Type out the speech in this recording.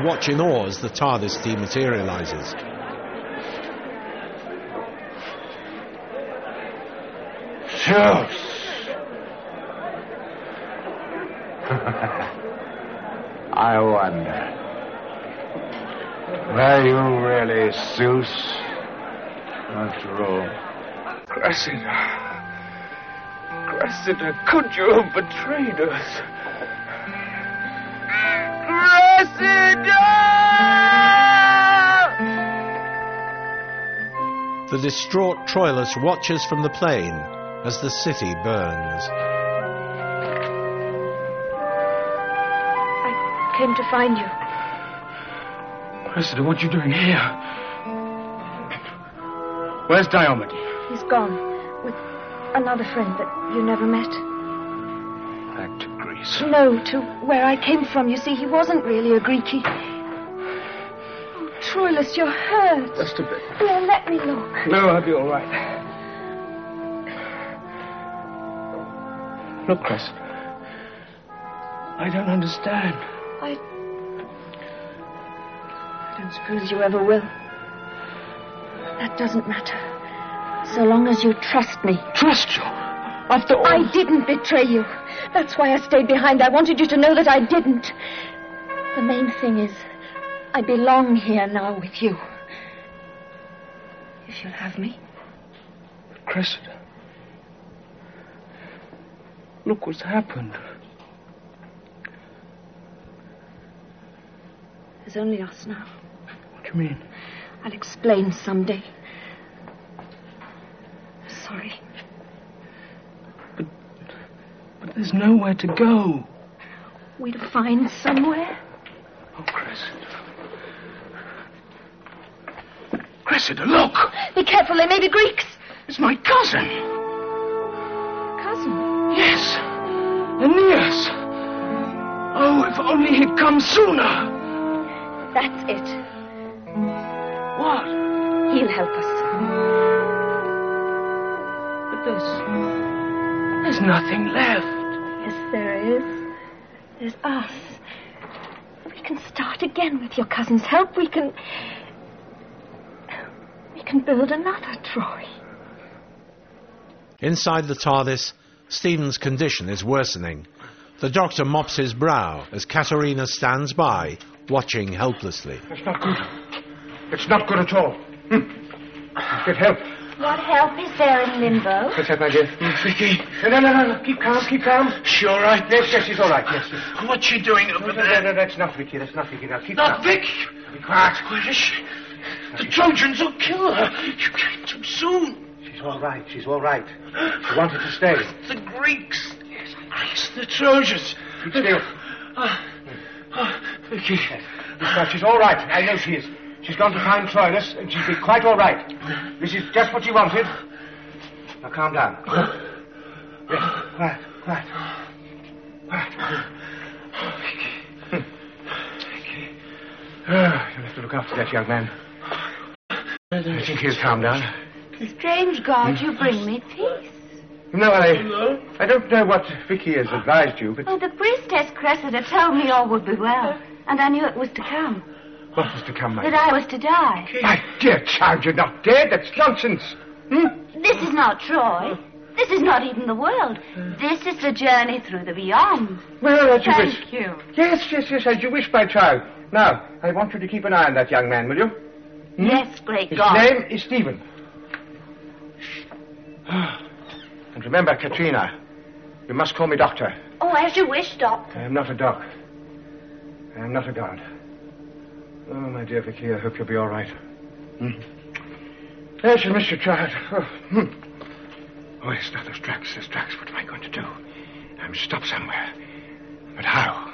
watch in awe as the TARDIS dematerialises. Zeus! I wonder. Were you really Zeus? After all. Cressida, could you have betrayed us? Cressida! The distraught Troilus watches from the plain as the city burns. I came to find you. Cressida, what are you doing here? Where's Diomede? He's gone with another friend that you never met. Back to Greece. No, to where I came from. You see, he wasn't really a Greek. Oh, Troilus, you're hurt. Just a bit. Here, let me look. No, I'll be all right. Look, Cressida. I don't understand. I don't suppose you ever will. That doesn't matter. So long as you trust me. Trust you? After all... I didn't betray you. That's why I stayed behind. I wanted you to know that I didn't. The main thing is, I belong here now with you. If you'll have me. Cressida. Look what's happened. There's only us now. What do you mean? I'll explain someday. Sorry. But there's nowhere to go. We'll find somewhere. Oh, Cressida. Cressida, look! Be careful, they may be Greeks. It's my cousin. Cousin? Yes. Aeneas. Oh, if only he'd come sooner. That's it. What? He'll help us. But there's nothing left. Yes, there is. There's us. We can start again with your cousin's help. We can build another Troy. Inside the TARDIS, Stephen's condition is worsening. The Doctor mops his brow as Katerina stands by, watching helplessly. It's not good. It's not good at all. Get help. What help is there in limbo? What's that, my dear? Vicky. No. Keep calm. She all right? Yes, she's all right. Yes. What's she doing over there? No, that's not Vicky. Now, keep Not calm. Vicky. Be quiet. Where is she? The Trojans will kill her. You came too soon. She's all right. She wanted to stay. The Greeks. Yes, the Trojans. Keep still. Vicky. Yes, she's all right. I know she is. She's gone to find Troilus, and she'll be quite all right. This is just what she wanted. Now, calm down. Yes, quiet. Vicky. You'll have to look after that young man. I think he'll calm down. Strange God, you bring me peace. No, I don't know what Vicky has advised you, but... Oh, the priestess Cressida told me all would be well, and I knew it was to come. What was to come, my That dear? I was to die. My dear child, you're not dead. That's nonsense. This is not Troy. This is not even the world. This is the journey through the beyond. Well, as you wish. Thank you. Yes, as you wish, my child. Now, I want you to keep an eye on that young man, will you? Yes, great His God. name is Stephen. And remember, Katrina, you must call me Doctor. Oh, as you wish, Doctor. I am not a dog. I am not a god. Oh, my dear Vicky, I hope you'll be all right. Yes, you missed your child. Oh, yes, now, those tracks. What am I going to do? I must stop somewhere. But how?